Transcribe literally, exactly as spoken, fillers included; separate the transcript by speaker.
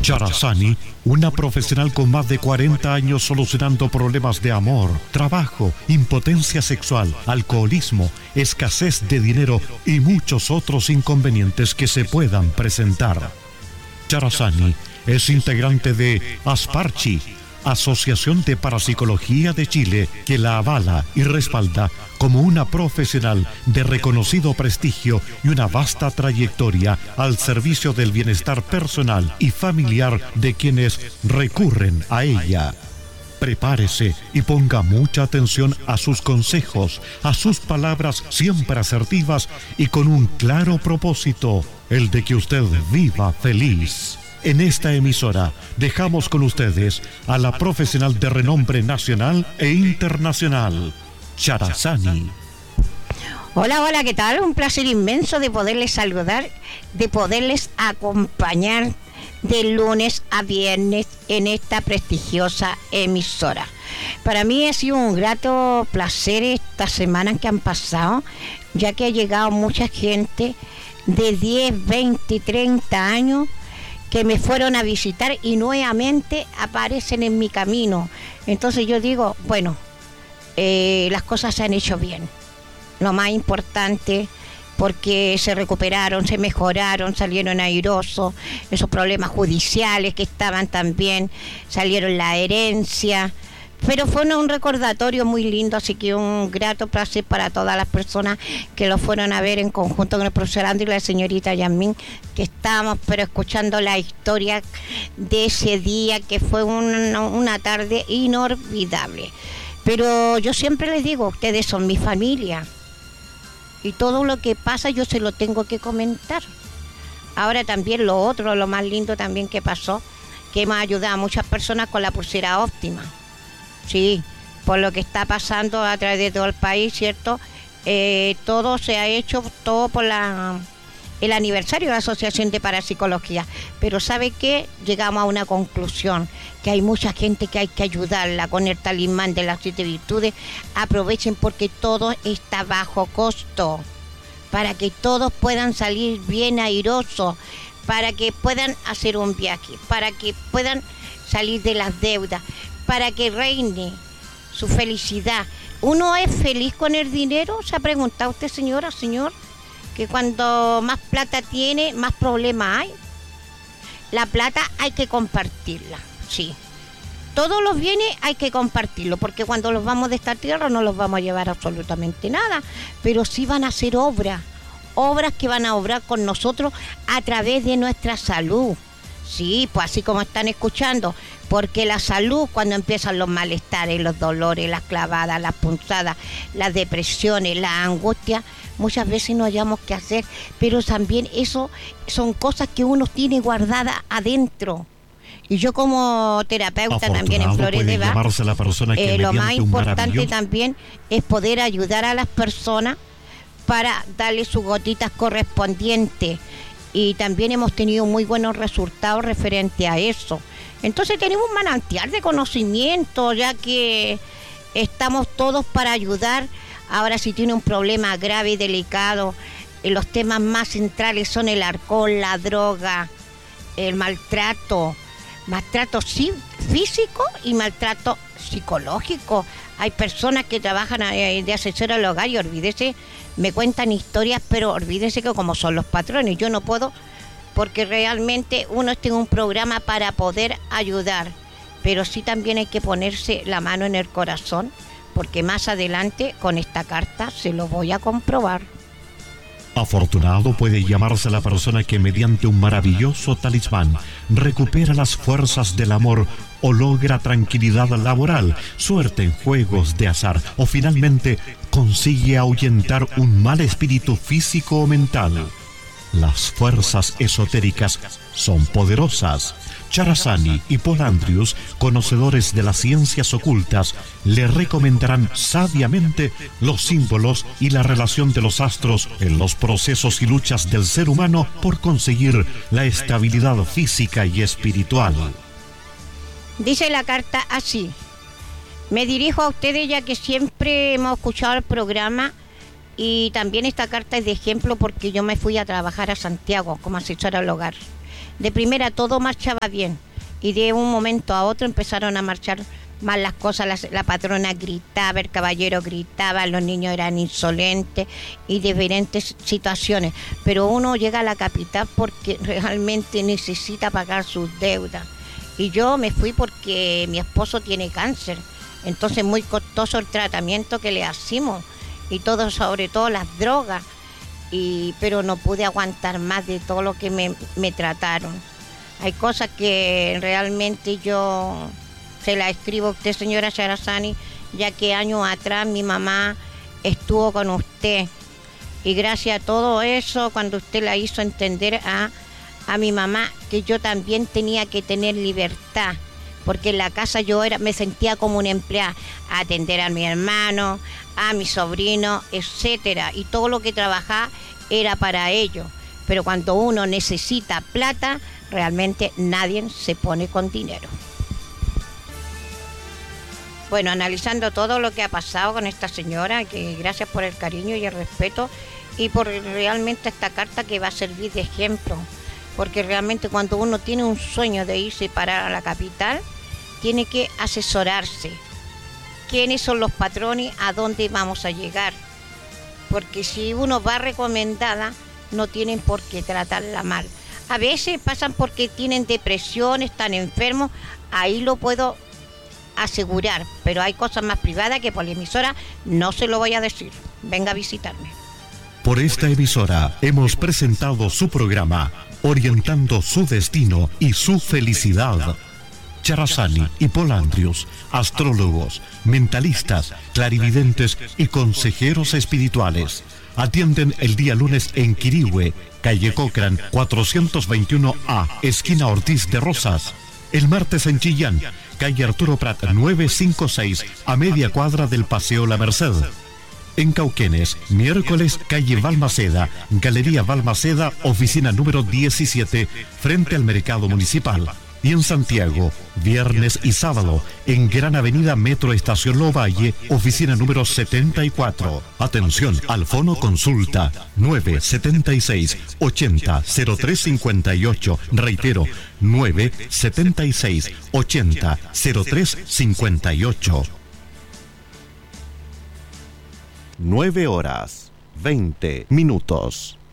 Speaker 1: Charazani, una profesional con más de cuarenta años solucionando problemas de amor, trabajo, impotencia sexual, alcoholismo, escasez de dinero y muchos otros inconvenientes que se puedan presentar. Charazani es integrante de Asparchi, Asociación de Parapsicología de Chile, que la avala y respalda como una profesional de reconocido prestigio y una vasta trayectoria al servicio del bienestar personal y familiar de quienes recurren a ella. Prepárese y ponga mucha atención a sus consejos, a sus palabras siempre asertivas y con un claro propósito, el de que usted viva feliz. En esta emisora dejamos con ustedes a la profesional de renombre nacional e internacional, Charazani.
Speaker 2: Hola, hola, ¿qué tal? Un placer inmenso de poderles saludar, de poderles acompañar de lunes a viernes en esta prestigiosa emisora. Para mí ha sido un grato placer estas semanas que han pasado, ya que ha llegado mucha gente de diez, veinte, treinta años que me fueron a visitar y nuevamente aparecen en mi camino. Entonces yo digo, bueno, eh, las cosas se han hecho bien. Lo más importante, porque se recuperaron, se mejoraron, salieron airosos, esos problemas judiciales que estaban también, salieron la herencia. Pero fue un recordatorio muy lindo, así que un grato placer para todas las personas que lo fueron a ver en conjunto con el profesor Andrés y la señorita Yasmín, que estábamos pero escuchando la historia de ese día, que fue una, una tarde inolvidable. Pero yo siempre les digo, ustedes son mi familia y todo lo que pasa yo se lo tengo que comentar. Ahora también lo otro, lo más lindo también que pasó, que hemos ayudado a muchas personas con la pulsera óptima. Sí, por lo que está pasando a través de todo el país, ¿cierto? Eh, todo se ha hecho, todo por la, el aniversario de la Asociación de Parapsicología. Pero ¿sabe qué? Llegamos a una conclusión, que hay mucha gente que hay que ayudarla con el talismán de las siete virtudes. Aprovechen porque todo está bajo costo, para que todos puedan salir bien airosos, para que puedan hacer un viaje, para que puedan salir de las deudas, para que reine su felicidad. ¿Uno es feliz con el dinero? ¿Se ha preguntado usted, señora, señor? Que cuando más plata tiene, más problemas hay. La plata hay que compartirla, sí. Todos los bienes hay que compartirlo, porque cuando los vamos de esta tierra no los vamos a llevar absolutamente nada, pero sí van a hacer obras, obras que van a obrar con nosotros a través de nuestra salud. Sí, pues así como están escuchando, porque la salud, cuando empiezan los malestares, los dolores, las clavadas, las punzadas, las depresiones, las angustias, muchas veces no hayamos qué hacer, pero también eso son cosas que uno tiene guardadas adentro. Y yo como terapeuta también en Flores de Bach, eh, lo más importante también es poder ayudar a las personas para darle sus gotitas correspondientes. Y también hemos tenido muy buenos resultados referente a eso. Entonces tenemos un manantial de conocimiento, ya que estamos todos para ayudar. Ahora, si tiene un problema grave y delicado, eh, los temas más centrales son el alcohol, la droga, el maltrato, maltrato sí, físico y maltrato psicológico. Hay personas que trabajan eh, de asesora al hogar y olvídese, me cuentan historias, pero olvídense que como son los patrones, yo no puedo, porque realmente uno está en un programa para poder ayudar, pero sí también hay que ponerse la mano en el corazón, porque más adelante con esta carta se lo voy a comprobar.
Speaker 1: Afortunado puede llamarse la persona que mediante un maravilloso talismán recupera las fuerzas del amor o logra tranquilidad laboral, suerte en juegos de azar o finalmente consigue ahuyentar un mal espíritu físico o mental. Las fuerzas esotéricas son poderosas. Charazani y Paul Andrews, conocedores de las ciencias ocultas, le recomendarán sabiamente los símbolos y la relación de los astros en los procesos y luchas del ser humano por conseguir la estabilidad física y espiritual.
Speaker 2: Dice la carta así: me dirijo a ustedes ya que siempre hemos escuchado el programa Y también esta carta es de ejemplo porque yo me fui a trabajar a Santiago como asesora al hogar. De primera todo marchaba bien y de un momento a otro empezaron a marchar mal las cosas. La, la patrona gritaba, el caballero gritaba, los niños eran insolentes y diferentes situaciones. Pero uno llega a la capital porque realmente necesita pagar sus deudas. Y yo me fui porque mi esposo tiene cáncer. Entonces muy costoso el tratamiento que le hacemos y todo, sobre todo las drogas. Y, pero no pude aguantar más de todo lo que me, me trataron. Hay cosas que realmente yo se la escribo a usted, señora Sherazani, ya que años atrás mi mamá estuvo con usted. Y gracias a todo eso, cuando usted la hizo entender a, a mi mamá que yo también tenía que tener libertad. Porque en la casa yo era, me sentía como una empleada, a atender a mi hermano, a mi sobrino, etcétera. Y todo lo que trabajaba era para ellos. Pero cuando uno necesita plata, realmente nadie se pone con dinero. Bueno, analizando todo lo que ha pasado con esta señora, que gracias por el cariño y el respeto y por realmente esta carta que va a servir de ejemplo. Porque realmente cuando uno tiene un sueño de irse para la capital, tiene que asesorarse. ¿Quiénes son los patrones? ¿A dónde vamos a llegar? Porque si uno va recomendada, no tienen por qué tratarla mal. A veces pasan porque tienen depresión, están enfermos, ahí lo puedo asegurar, pero hay cosas más privadas que por la emisora no se lo voy a decir. Venga a visitarme.
Speaker 1: Por esta emisora hemos presentado su programa, orientando su destino y su felicidad. Sherazani y Paul Andrews, astrólogos, mentalistas, clarividentes y consejeros espirituales. Atienden el día lunes en Quirihue, calle Cochrane, cuatrocientos veintiuno A, esquina Ortiz de Rosas. El martes en Chillán, calle Arturo Prat, novecientos cincuenta y seis, a media cuadra del Paseo La Merced. En Cauquenes, miércoles, calle Balmaceda, Galería Balmaceda, oficina número diecisiete, frente al Mercado Municipal. Y en Santiago, viernes y sábado, en Gran Avenida Metro Estación Lovalle, oficina número setenta y cuatro. Atención, al fono consulta nueve siete seis, ochenta, cero tres cincuenta y ocho. Reitero, nueve siete seis, ochenta, cero tres cincuenta y ocho. nueve horas, veinte minutos.